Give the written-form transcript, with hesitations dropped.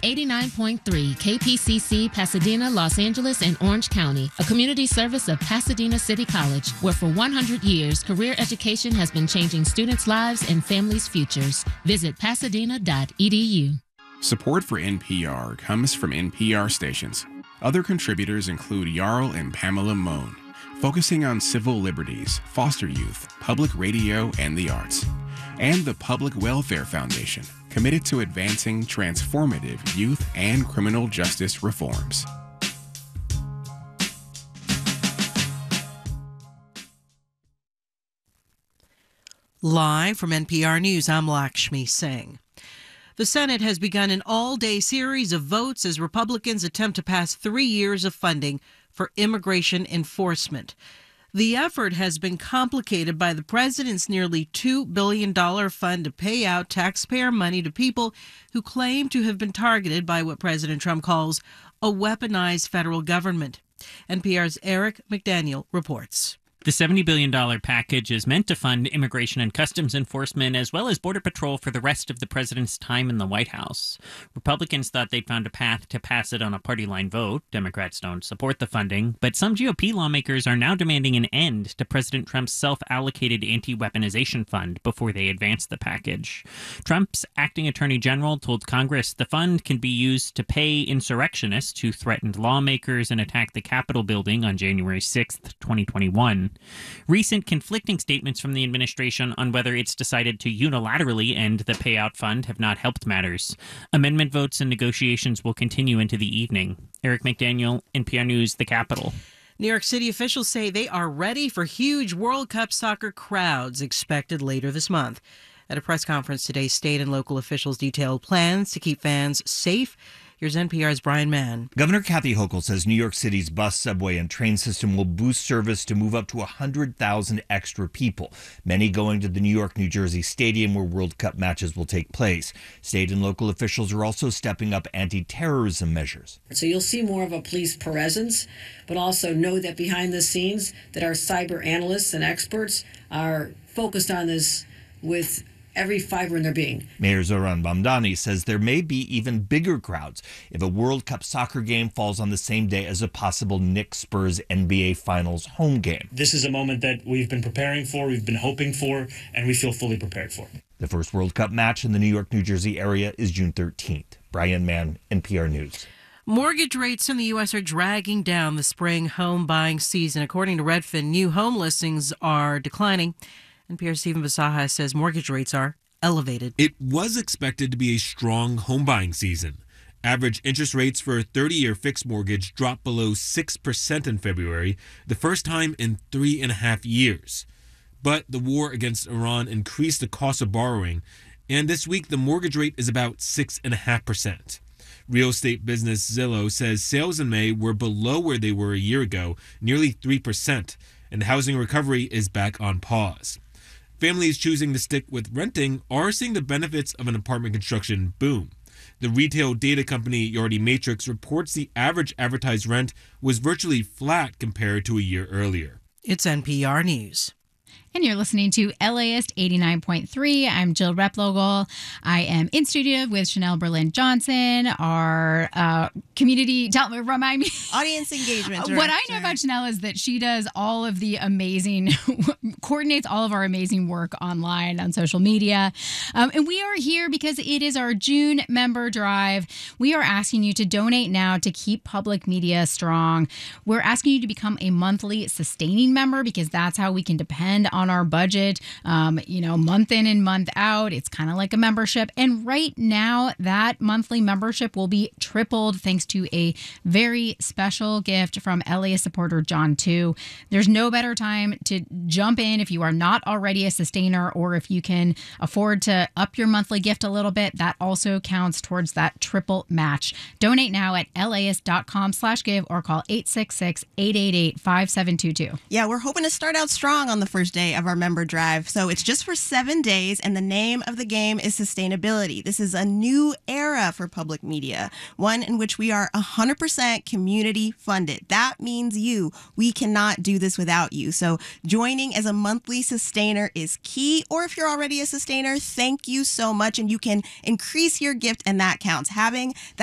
89.3 KPCC, Pasadena, Los Angeles, and Orange County, a community service of Pasadena City College, where for 100 years, career education has been changing students' lives and families' futures. Visit pasadena.edu. Support for NPR comes from NPR stations. Other contributors include Jarl and Pamela Mohn, focusing on civil liberties, foster youth, public radio, and the arts. And the Public Welfare Foundation, committed to advancing transformative youth and criminal justice reforms. Live from NPR News, I'm Lakshmi Singh. The Senate has begun an all-day series of votes as Republicans attempt to pass 3 years of funding for immigration enforcement. The effort has been complicated by the president's nearly $2 billion fund to pay out taxpayer money to people who claim to have been targeted by what President Trump calls a weaponized federal government. NPR's Eric McDaniel reports. The $70 billion package is meant to fund immigration and customs enforcement as well as Border Patrol for the rest of the president's time in the White House. Republicans thought they'd found a path to pass it on a party line vote. Democrats don't support the funding, but some GOP lawmakers are now demanding an end to President Trump's self-allocated anti-weaponization fund before they advance the package. Trump's acting attorney general told Congress the fund can be used to pay insurrectionists who threatened lawmakers and attacked the Capitol building on January 6th, 2021. Recent conflicting statements from the administration on whether it's decided to unilaterally end the payout fund have not helped matters. Amendment votes and negotiations will continue into the evening. Eric McDaniel, NPR News, The Capitol. New York City officials say they are ready for huge World Cup soccer crowds expected later this month. At a press conference today, state and local officials detailed plans to keep fans safe. Here's NPR's Brian Mann. Governor Kathy Hochul says New York City's bus, subway, and train system will boost service to move up to 100,000 extra people, many going to the New York-New Jersey Stadium where World Cup matches will take place. State and local officials are also stepping up anti-terrorism measures. So you'll see more of a police presence, but also know that behind the scenes that our cyber analysts and experts are focused on this with every fiber in their being. Mayor Zohran Mamdani says there may be even bigger crowds if a World Cup soccer game falls on the same day as a possible Knicks-Spurs NBA Finals home game. This is a moment that we've been preparing for, we've been hoping for, and we feel fully prepared for. The first World Cup match in the New York-New Jersey area is June 13th. Brian Mann, NPR News. Mortgage rates in the U.S. are dragging down the spring home buying season. According to Redfin, new home listings are declining. NPR's Stephen Basaha says mortgage rates are elevated. It was expected to be a strong home buying season. Average interest rates for a 30-year fixed mortgage dropped below 6% in February, the first time in 3.5 years. But the war against Iran increased the cost of borrowing, and this week the mortgage rate is about 6.5%. Real estate business Zillow says sales in May were below where they were a year ago, nearly 3%, and the housing recovery is back on pause. Families choosing to stick with renting are seeing the benefits of an apartment construction boom. The retail data company Yardi Matrix reports the average advertised rent was virtually flat compared to a year earlier. It's NPR News. And you're listening to LAist 89.3. I'm Jill Replogle. I am in studio with Chanel Berlin Johnson, our community, remind me. Audience engagement director. What I know about Chanel is that she does all of the amazing, coordinates all of our amazing work online on social media. And we are here because it is our June member drive. We are asking you to donate now to keep public media strong. We're asking you to become a monthly sustaining member because that's how we can depend on our budget, month in and month out. It's kind of like a membership. And right now, that monthly membership will be tripled thanks to a very special gift from LAist supporter John 2. There's no better time to jump in if you are not already a sustainer or if you can afford to up your monthly gift a little bit. That also counts towards that triple match. Donate now at laist.com/give or call 866-888-5722. Yeah, we're hoping to start out strong on the first day of our member drive. So it's just for 7 days, and the name of the game is sustainability. This is a new era for public media, one in which we are 100% community funded. That means you. We cannot do this without you. So joining as a monthly sustainer is key. Or if you're already a sustainer, thank you so much. And you can increase your gift, and that counts. Having that